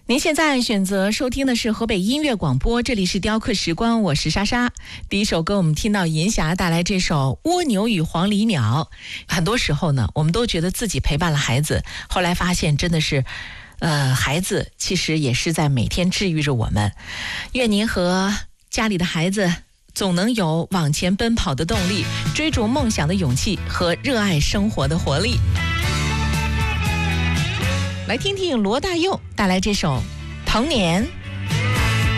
您现在选择收听的是河北音乐广播，这里是雕刻时光，我是莎莎。第一首歌我们听到银霞带来这首《蜗牛与黄鹂鸟》。很多时候呢，我们都觉得自己陪伴了孩子，后来发现真的是孩子其实也是在每天治愈着我们。愿您和家里的孩子总能有往前奔跑的动力，追逐梦想的勇气和热爱生活的活力。来听听罗大佑带来这首《童年》。